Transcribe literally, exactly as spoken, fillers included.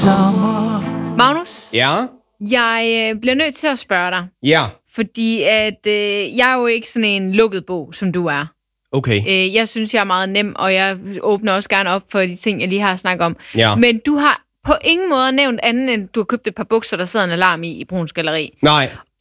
Magnus, Ja? jeg øh, bliver nødt til at spørge dig, Ja. fordi at øh, jeg er jo ikke sådan en lukket bog, som du er. Okay. Øh, jeg synes, jeg er meget nem, og jeg åbner også gerne op for de ting, jeg lige har snakket om. Ja. Men du har på ingen måde nævnt andet, end du har købt et par bukser, der sidder en alarm i, i Bruns Galleri. Nej.